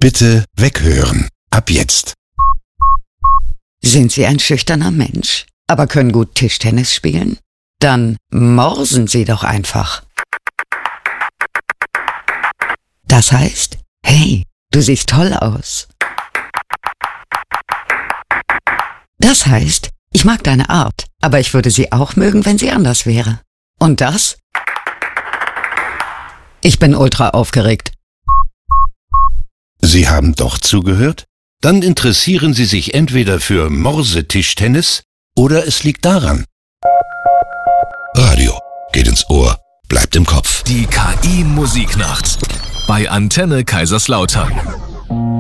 Bitte weghören. Ab jetzt. Sind Sie ein schüchterner Mensch, aber können gut Tischtennis spielen? Dann morsen Sie doch einfach. Das heißt, hey, du siehst toll aus. Das heißt, ich mag deine Art, aber ich würde sie auch mögen, wenn sie anders wäre. Und das? Ich bin ultra aufgeregt. Sie haben doch zugehört? Dann interessieren Sie sich entweder für Morsetischtennis oder es liegt daran. Radio geht ins Ohr, bleibt im Kopf. Die KI Musiknacht bei Antenne Kaiserslautern.